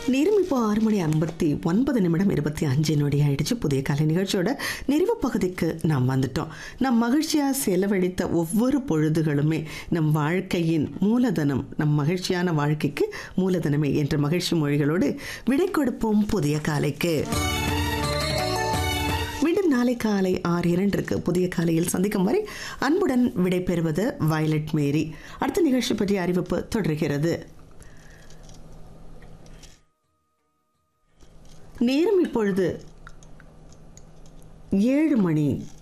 நேரம் இப்போ 6:59 ஆயிடுச்சு. புதிய கலை நிகழ்ச்சியோட நிறைவு பகுதிக்கு நாம் வந்துட்டோம். நம் மகிழ்ச்சியாக செலவழித்த ஒவ்வொரு பொழுதுகளுமே நம் வாழ்க்கையின் மூலதனம், நம் மகிழ்ச்சியான வாழ்க்கைக்கு மூலதனமே என்ற மகிழ்ச்சி மொழிகளோடு விடை கொடுப்போம் புதிய காலைக்கு. மீண்டும் நாளை காலை 6:02 புதிய காலையில் சந்திக்கும் வரை அன்புடன் விடை பெறுவது வயலட் மேரி. அடுத்த நிகழ்ச்சி பற்றிய அறிவிப்பு தொடர்கிறது. நேரம் இப்பொழுது 7 மணி.